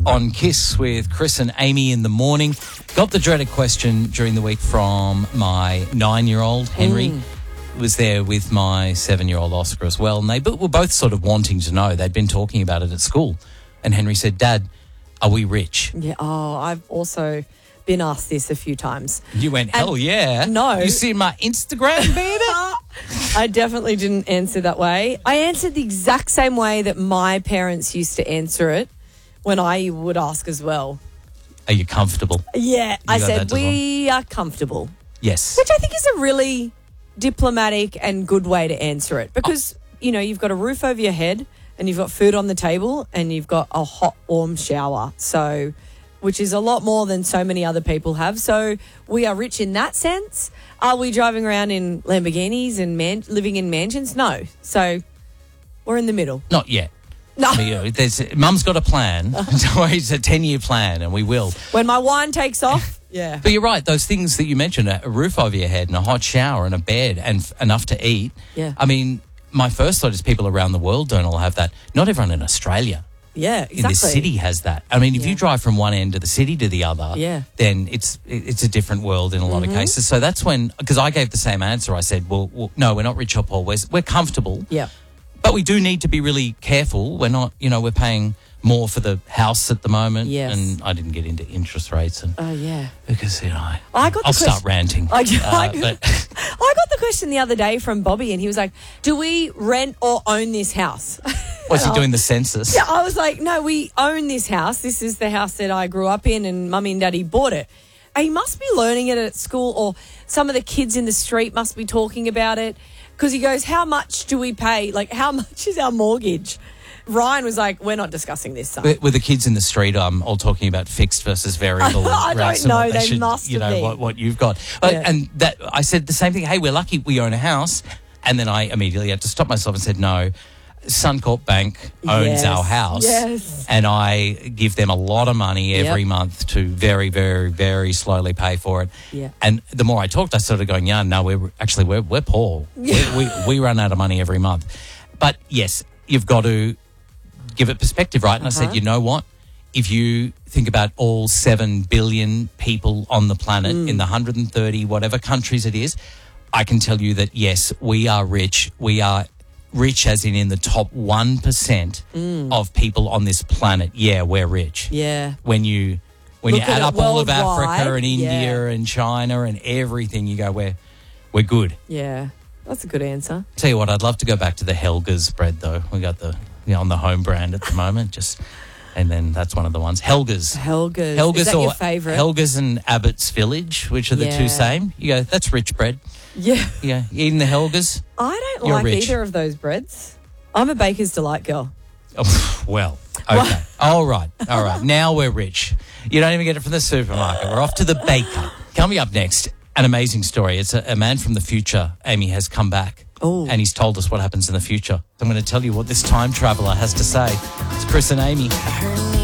on Kiss with Chris and Amy in the morning. Got the dreaded question during the week from my 9-year-old, Henry. Was there with my 7-year-old Oscar as well. And they were both sort of wanting to know. They'd been talking about it at school. And Henry said, Dad, are we rich? Yeah. Oh, I've also been asked this a few times. You went, hell yeah. No. You see my Instagram, baby? I definitely didn't answer that way. I answered the exact same way that my parents used to answer it when I would ask as well. Are you comfortable? Yeah. I got said, that as well? we are comfortable. Yes. Which I think is a really diplomatic and good way to answer it because, you know, you've got a roof over your head and you've got food on the table and you've got a hot, warm shower. So, which is a lot more than so many other people have. So we are rich in that sense. Are we driving around in Lamborghinis and living in mansions? No. So we're in the middle. Not yet. No. I mean, Mum's got a plan. It's a 10-year plan, and we will. When my wine takes off, yeah. But you're right. Those things that you mentioned, a roof over your head and a hot shower and a bed and enough to eat. Yeah. I mean, my first thought is people around the world don't all have that. Not everyone in Australia. Yeah, exactly. In this city has that. I mean, if you drive from one end of the city to the other, then it's a different world in a lot of cases. So that's when, because I gave the same answer. I said, well, no, we're not rich or poor. We're comfortable. Yeah. But we do need to be really careful. We're not, we're paying more for the house at the moment. Yes. And I didn't get into interest rates. And Yeah. because, I'll start ranting. I but got the question the other day from Bobby and he was like, do we rent or own this house? Was he doing the census? Yeah, I was like, no, we own this house. This is the house that I grew up in and Mummy and Daddy bought it. And he must be learning it at school or some of the kids in the street must be talking about it because he goes, how much do we pay? Like, how much is our mortgage? Ryan was like, we're not discussing this, son. With the kids in the street, all talking about fixed versus variable. I rates don't know. and what They must have been. what you've got. And that I said the same thing. Hey, we're lucky we own a house. And then I immediately had to stop myself and said, no, Suncorp Bank owns our house. Yes. And I give them a lot of money every month to very, very, very slowly pay for it. Yeah. And the more I talked, I started going, no, we're poor. We run out of money every month. But yes, you've got to give it perspective, right? And I said, you know what? If you think about all 7 billion people on the planet in the 130 whatever countries it is, I can tell you that, yes, we are rich. We are rich as in the top 1% of people on this planet. Yeah, we're rich. Yeah. When you Look add at up it all of worldwide, Africa and India and China and everything, you go, we're good. Yeah. That's a good answer. Tell you what, I'd love to go back to the Helga's bread, though. We got on the home brand at the moment, and then that's one of the ones. Helga's. Is that your favourite? Helga's and Abbott's Village, which are the two same. You go, that's rich bread. Yeah. Yeah, you eating the Helga's? I don't You're like rich. either of those breads. I'm a Baker's Delight girl. Oh, well, okay. All right. Now we're rich. You don't even get it from the supermarket. We're off to the baker. Coming up next, an amazing story. It's a man from the future, Amy, has come back. Oh. And he's told us what happens in the future. I'm going to tell you what this time traveller has to say. It's Chris and Amy.